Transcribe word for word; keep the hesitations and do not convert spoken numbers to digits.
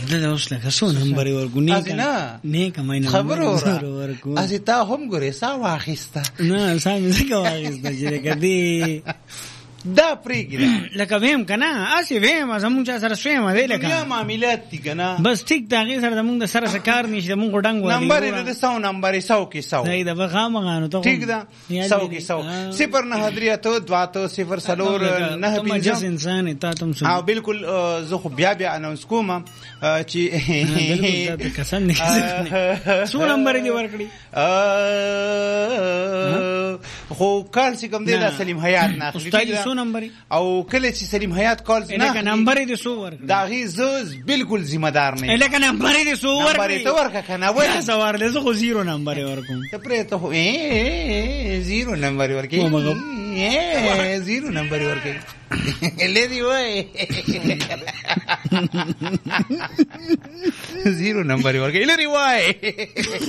د اوس لکه څو نمبر ورکو نیک نیک مې خبر ورکو از تا هم ګورې سا واخیسته نه سم څه واخیسته چې کدی دا پریګره لکه ویم کنه اسی ویم زمون چا سره سویم دی لکه یا معاملات دي کنه بس ټیک دا غي سره زمون د سره سکار نشته مونږ ډنګ وایو نمبر دې سو نمبر سو کې سو دی دا بخامغانو ته ټیک دا سو کې سو صفر نه حضریا ته دوا ته صفر سلور نه پنځه انسان ته تم سو ها بالکل زه خو بیا بیا اناونس کوم چې بالکل قسم نه سو نمبر دی ورکړي خو کال چې کوم دی دا سلیم حیات نه اخلي نمبر او کله چې سلیم حیات کال نه لکه نمبر دې سو ورکړي دا غي زوز بالکل ذمہ دار نه لکه نمبر دې سو ورکړي نمبر ته ورکړه کنه وای سوار له زه خو زیرو نمبر ورکوم ته پرې ته اے زیرو نمبر ورکړي اے زیرو نمبر ورکړي لری وای زیرو نمبر ورکړي لری وای